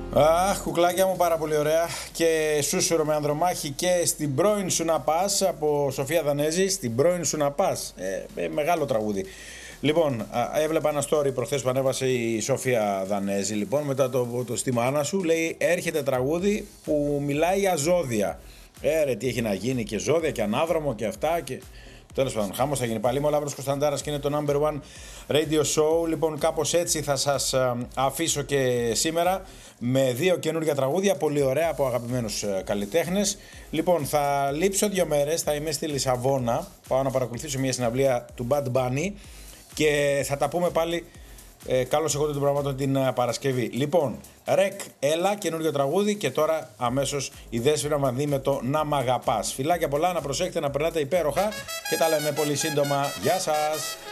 Αχ, κουκλάκια μου, πάρα πολύ ωραία. Και σούσουρο με ανδρομάχη και στην πρώην σου να πας από Σοφία Δανέζη. Στην πρώην σου να πας. Μεγάλο τραγούδι. Λοιπόν, έβλεπα ένα story προχθές που ανέβασε η Σοφία Δανέζη. Λοιπόν, μετά το στη μάνα σου λέει: έρχεται τραγούδι που μιλάει για ζώδια. Ρε, τι έχει να γίνει και ζώδια και ανάδρομο και αυτά. Και τέλος πάντων, χάμος θα γίνει πάλι. Είμαι ο Λάμπρος Κωνσταντάρας και είναι το number one radio show. Λοιπόν, κάπως έτσι θα σας αφήσω και σήμερα με δύο καινούργια τραγούδια, πολύ ωραία από αγαπημένους καλλιτέχνες. Λοιπόν, θα λείψω 2 μέρες, θα είμαι στη Λισαβόνα. Πάω να παρακολουθήσω μια συναυλία του Bad Bunny και θα τα πούμε πάλι καλώς εγώ των πραγμάτων την Παρασκευή. Λοιπόν, Ρεκ, έλα, καινούριο τραγούδι και τώρα αμέσως η Δέσποινα Μανδύ με το Να Μ' Αγαπάς. Φιλάκια πολλά, να προσέχετε, να περνάτε υπέροχα και τα λέμε πολύ σύντομα. Γεια σας!